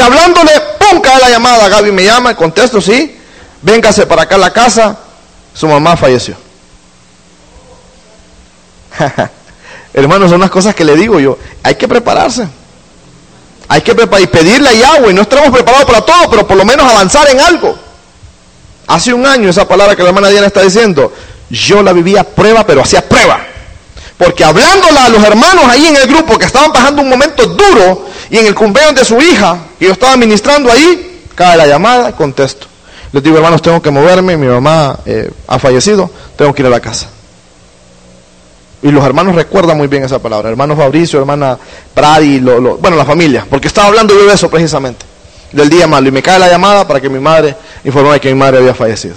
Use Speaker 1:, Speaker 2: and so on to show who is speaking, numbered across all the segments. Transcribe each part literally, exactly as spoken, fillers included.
Speaker 1: hablándole, ¡pum!, cae la llamada. Gaby me llama, contesto, sí, véngase para acá a la casa, su mamá falleció. Hermanos, son unas cosas que le digo yo, hay que prepararse. Hay que preparar y pedirle a Yahweh. No estamos preparados para todo, pero por lo menos avanzar en algo. Hace un año esa palabra que la hermana Diana está diciendo, yo la vivía a prueba, pero hacía prueba. Porque hablándola a los hermanos ahí en el grupo que estaban pasando un momento duro, y en el cumpleaños de su hija, que yo estaba ministrando ahí, cae la llamada y contesto. Les digo, hermanos, tengo que moverme, mi mamá eh, ha fallecido, tengo que ir a la casa. Y los hermanos recuerdan muy bien esa palabra, hermano Fabricio, hermana Pradi, lo, lo, bueno, la familia, porque estaba hablando yo de eso precisamente, del día malo, y me cae la llamada para que mi madre informara que mi madre había fallecido.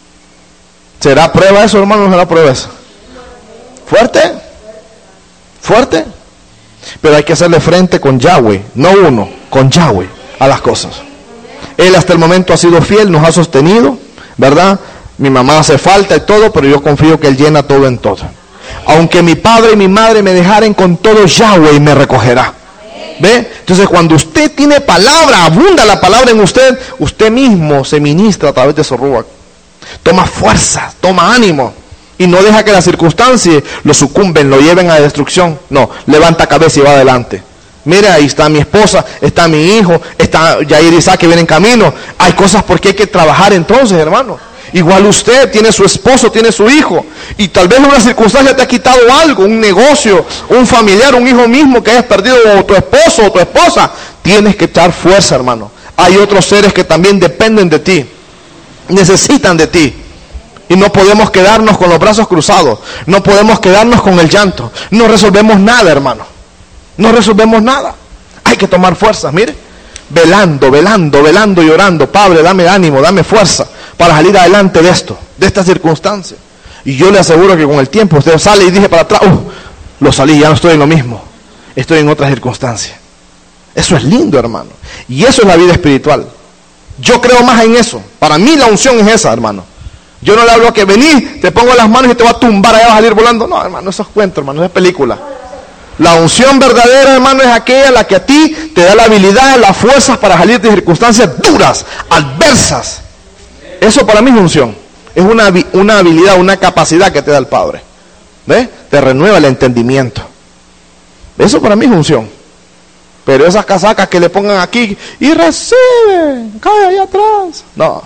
Speaker 1: ¿Será prueba eso, hermano? ¿No será prueba eso? ¿Fuerte? ¿Fuerte? Pero hay que hacerle frente con Yahweh, no uno, con Yahweh a las cosas. Él hasta el momento ha sido fiel, nos ha sostenido, ¿verdad? Mi mamá hace falta y todo, pero yo confío que Él llena todo en todo. Aunque mi padre y mi madre me dejaren, con todo Yahweh me recogerá. ¿Ve? Entonces cuando usted tiene palabra, abunda la palabra en usted, usted mismo se ministra a través de su ruach. Toma fuerza, toma ánimo. Y no deja que las circunstancias lo sucumben, lo lleven a destrucción. No, levanta cabeza y va adelante. Mira, ahí está mi esposa, está mi hijo, está Yair Isaac que viene en camino. Hay cosas por que hay que trabajar entonces, hermano. Igual usted tiene su esposo, tiene su hijo, y tal vez una circunstancia te ha quitado algo, un negocio, un familiar, un hijo mismo que hayas perdido, o tu esposo o tu esposa. Tienes que echar fuerza, hermano. Hay otros seres que también dependen de ti, necesitan de ti. Y no podemos quedarnos con los brazos cruzados, no podemos quedarnos con el llanto. No resolvemos nada, hermano. No resolvemos nada. Hay que tomar fuerzas, mire. Velando, velando, velando y orando. Padre, dame ánimo, dame fuerza para salir adelante de esto, de esta circunstancia. Y yo le aseguro que con el tiempo usted sale y dije para atrás, uh, lo salí, ya no estoy en lo mismo. Estoy en otra circunstancia. Eso es lindo, hermano. Y eso es la vida espiritual. Yo creo más en eso. Para mí la unción es esa, hermano. Yo no le hablo a que vení, te pongo las manos y te va a tumbar, allá vas a salir volando. No, hermano, eso es cuento, hermano, eso es película. La unción verdadera, hermano, es aquella la que a ti te da la habilidad, las fuerzas para salir de circunstancias duras, adversas. Eso para mí es unción. Es una, una habilidad, una capacidad que te da el Padre. ¿Ves? Te renueva el entendimiento. Eso para mí es unción. Pero esas casacas que le pongan aquí y recibe, cae allá atrás. No.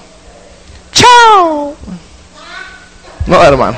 Speaker 1: ¡Chao! No, hermano.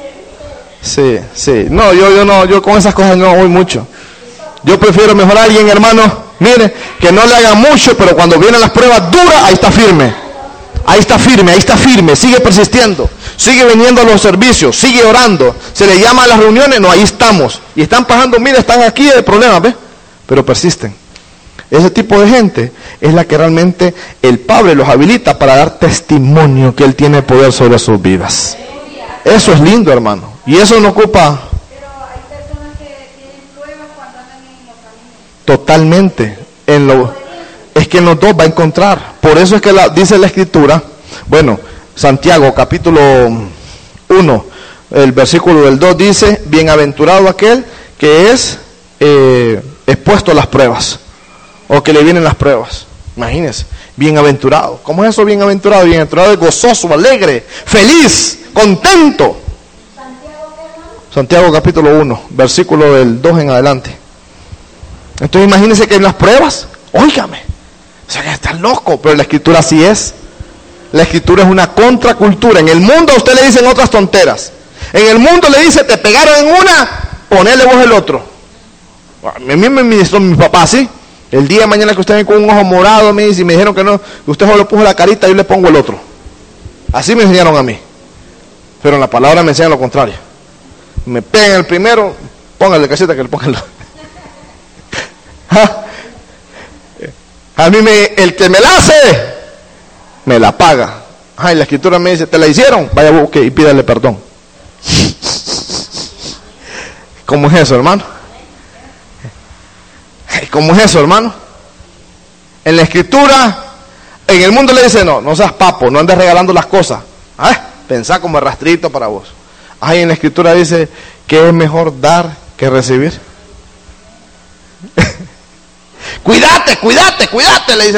Speaker 1: Sí, sí. No, yo, yo no, yo con esas cosas no voy mucho. Yo prefiero mejor a alguien, hermano, mire, que no le haga mucho, pero cuando vienen las pruebas duras, ahí está firme. Ahí está firme, ahí está firme, sigue persistiendo, sigue viniendo a los servicios, sigue orando, se le llama a las reuniones, no, ahí estamos. Y están pasando, mire, están aquí de problemas, ¿ves? Pero persisten. Ese tipo de gente es la que realmente el Padre los habilita para dar testimonio que Él tiene poder sobre sus vidas. Eso es lindo, hermano. Y eso no ocupa...
Speaker 2: Pero hay personas que tienen pruebas cuando andan en los caminos.
Speaker 1: Totalmente. En lo, es que en los dos va a encontrar. Por eso es que la, dice la Escritura, bueno, Santiago capítulo uno, el versículo del dos dice, bienaventurado aquel que es eh, expuesto a las pruebas, o que le vienen las pruebas. Imagínense, bienaventurado. ¿Cómo es eso bienaventurado? Bienaventurado es gozoso, alegre, feliz, contento. Santiago capítulo uno, versículo del dos en adelante. Entonces imagínense que en las pruebas, óigame, o sea que están loco, pero la Escritura así es. La Escritura es una contracultura. En el mundo a usted le dicen otras tonteras. En el mundo le dice, te pegaron en una, ponele vos el otro. A mí me ministró mi papá así. El día de mañana que usted ven con un ojo morado, me dice, y me dijeron que no, que usted solo puso la carita, yo le pongo el otro. Así me enseñaron a mí. Pero en la palabra me enseñan lo contrario. Me pegan el primero, póngale casita que le pongan el otro. A mí me, el que me la hace, me la paga. Ay, la Escritura me dice, ¿te la hicieron? Vaya, busque y pídale perdón. ¿Cómo es eso, hermano? ¿Cómo es eso, hermano? En la Escritura, en el mundo le dice, no, no seas papo, no andes regalando las cosas. Ah, pensá como el rastrito para vos. Ay, en la Escritura dice que es mejor dar que recibir. Cuídate, cuídate, cuídate, le dice.